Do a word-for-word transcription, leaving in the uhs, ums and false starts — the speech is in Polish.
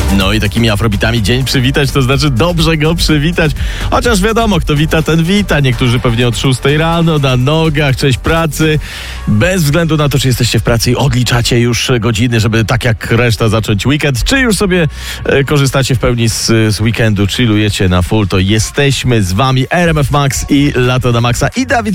No i takimi afrobitami dzień przywitać, to znaczy dobrze go przywitać. Chociaż wiadomo, kto wita, ten wita. Niektórzy pewnie od szóstej rano, na nogach, cześć pracy. Bez względu na to, czy jesteście w pracy i odliczacie już godziny, żeby tak jak reszta zacząć weekend, czy już sobie e, korzystacie w pełni z, z weekendu, chillujecie na full, to jesteśmy z wami R M F Max i Lato na Maxa i Dawid